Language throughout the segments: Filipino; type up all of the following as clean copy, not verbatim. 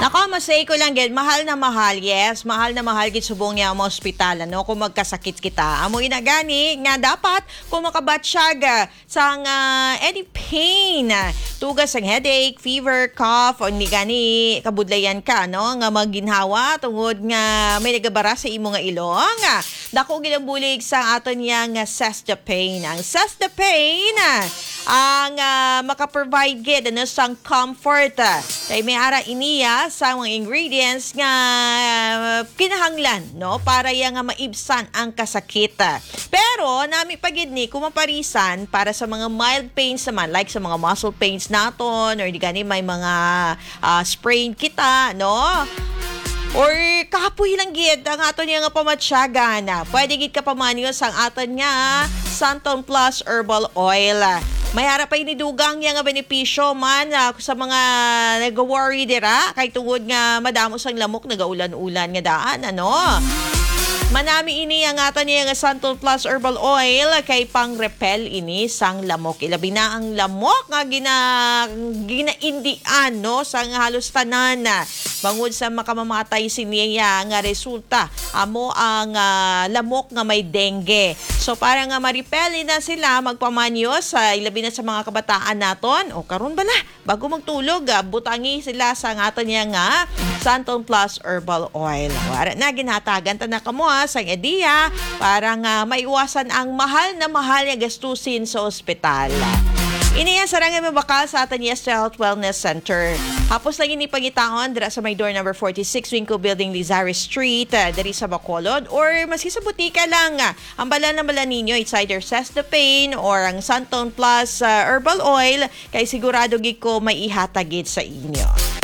Nako, masay ko lang gid, mahal na mahal. Yes, mahal na mahal gid subong niya ang ospital ano kung magkasakit kita. Amo ina gani nga dapat kung makabatsyag sang any pain, tugas ang headache, fever, cough, o ni gani kabudlayan ka no nga maginhawa tungod nga may nagabara sa imo nga ilong. Dako gid ang bulig sa aton yang Cestapane. Ang Cestapane ang maka-provide gid ano sang comfort. Kay may ara iniya sa mga ingredients nga kinahanglan no para ya nga maibsan ang kasakit. Pero nami pagid ni kumaparisan para sa mga mild pains naman like sa mga muscle pains naton or di gani may mga sprain kita no. Or kapoy lang gid ang aton nga pamatsyagan. Pwede gid ka pamanyo sang aton nga Santon Plus Herbal Oil. May harap ay nidugang nga benepisyo man sa mga nag-worry dira kay tungod nga madamos ang lamok nagaulan-ulan nga daan ano. Manami ini ang aton nga Santon Plus Herbal Oil kay pang-repel ini sang lamok. Ilabi na ang lamok nga ginaindian no sang halos tanan. Bangod sa makamamatay siniya nga resulta amo ang lamok nga may dengue. So para nga ma-repel na sila magpamanyo sa ilabi na sa mga kabataan naton o karon bala bago magtulog butangi sila sa aton nga Santon Plus Herbal Oil. Wala na ginatagan ta na kamo sa ideya para nga maiwasan ang mahal na gastusin sa ospital. Iniya sarangay mabakal sa aton Yes Health Wellness Center. Hapos lang ini pangitaon dira sa may door number 46 Winco Building, Lizares Street, diri sa Bacolod or maski sa butika lang. Ang bala na bala ninyo it's either Cestapane or ang Santon Plus Herbal Oil kay sigurado gid ko may ihatagid sa inyo.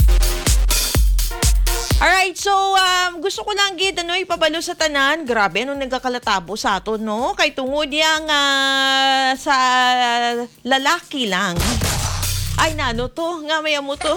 Alright, so gusto ko lang gid ano ipabalo sa tanan. Grabe anong nagkakalatabo sa aton no kay tungod yang sa lalaki lang. Ay nano to, nga may amo to.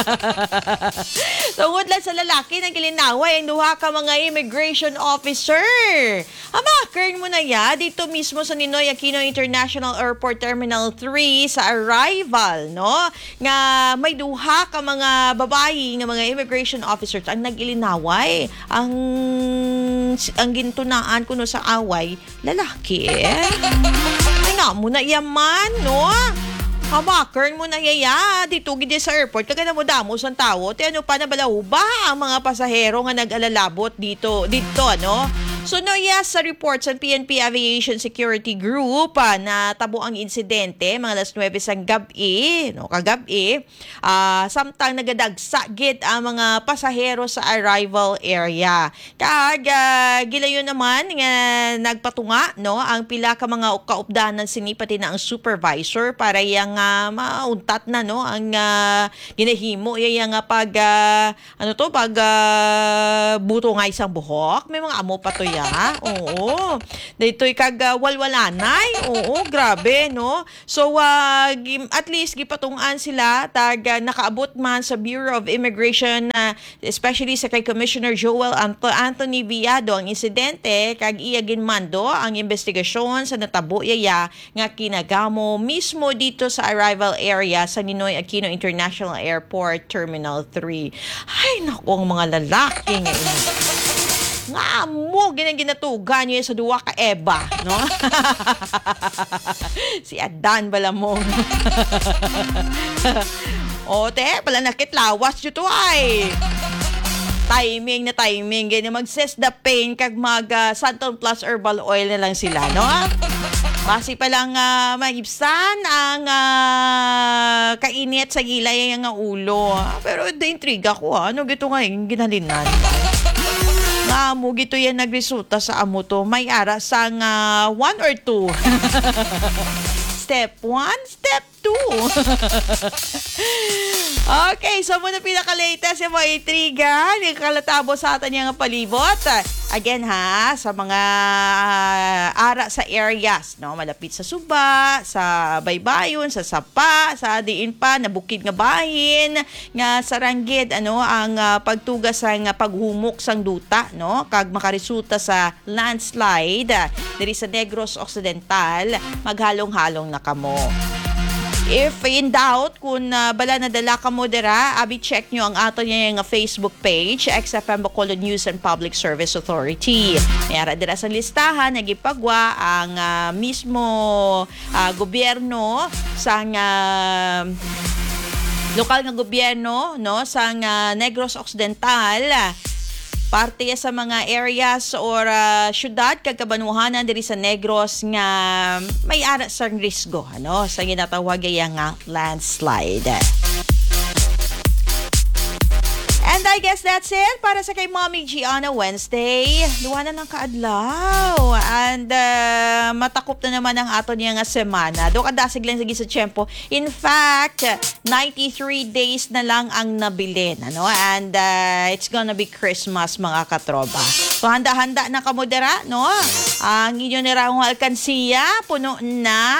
Tungod lang sa lalaki nang gilinaway ang duha ka mga immigration officer. Kern mo na ya dito mismo sa Ninoy Aquino International Airport Terminal 3 sa arrival, no? Nga may duha ka mga babayi nga mga immigration officers ang nagilinaway. Ang gintunaan kuno sa away, lalaki. Ay nga mo na yaman, no? Kern mo na yaya, dito gid sa airport, kagana mo damos ang tao, ti ano pa na balaw ba ang mga pasahero nga nag-alalabot dito, ano? So no, yes, sa reports ng PNP Aviation Security Group na tabo ang insidente, mga alas 9 sang gabi, no, kagabi, samtang nagadagsa gid ang mga pasahero sa arrival area. Kag gilayon naman nga nagpatunga no ang pila ka mga kaupdanan sinipati na ang supervisor para yang mauntat na no ang ginahimo yang pag buto nga isang buhok, may mga amo pa to ya. Oo. Dito'y kag walwalanay. Oo, grabe, no? So, at least gipatungan sila tag nakaabot man sa Bureau of Immigration, especially sa kay Commissioner Joel Anthony Viado ang insidente kag iya ginmando ang investigasyon sa natabo yaya nga kinagamo mismo dito sa arrival area sa Ninoy Aquino International Airport Terminal 3. Ay, naku, ang mga lalaki ngayon. Nga mo, ginatugan niyo sa duwa ka Eva, no? Si Adan bala mo. O, te, pala nakitlawas yun to ay. Timing, ganyan mag-Cestapane kag Santon Plus Herbal Oil na lang sila, no? Basi pa lang maibsan ang kainit sa gilay nga ulo. Pero intriga ko, ano gito nga yung ginalinan? Nga mo gito yan nagresulta sa amo to. May ara sang 1 or 2. Step 1, step 2. Okay, so muna pinaka-latest yung mga intriga. Nagkalatabo sa atin yung palibot. Again ha, sa mga ara sa areas, no? Malapit sa Suba, sa Baybayon, sa Sapa, sa diin pa, na bukid nga bahin, nga saranggid, ano, ang pagtugas ang paghumok sang duta, no? Kag makaresulta sa landslide, diri sa Negros Occidental, maghalong-halong na kamo. If in doubt kung bala nadala ka mo dira, abi check nyo ang ato niya yung Facebook page, XFM Bacolod News and Public Service Authority. Mayara dira sa listahan, nagipagwa ang mismo gobyerno sa lokal nga gobyerno no sa Negros Occidental. Parte sa mga areas or syudad kag kabanuhanan diri sa Negros nga may ara sa risgo ano sa ginatawag nga landslide. And I guess that's it para sa kay Mommy Gianna Wednesday. Luwanan ng kaadlaw. And matakop na naman ang ato niya nga semana. Do kadasig lang sa tiyempo. In fact, 93 days na lang ang nabilin. Ano? And it's gonna be Christmas mga katropa. So handa-handa na kamodera, no? Ang inyo nirang alkansiya, puno na.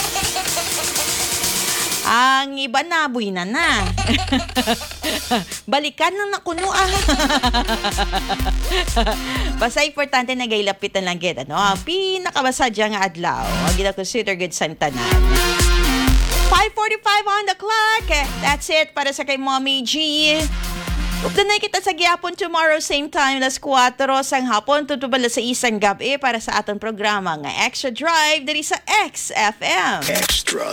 Ang iba na, buhay na. Balikan na nakuno Basta importante na gaylapitan lang gid ano. Pinakabasa dyan nga adlaw. Ang gina-consider good sa tanan. 5:45 on the clock. That's it para sa kay Mommy G. Updanay kita sa gihapon tomorrow, same time, alas 4 sang hapon, tutubala sa isang gabi para sa atong programa nga Extra Drive diri sa XFM. Extra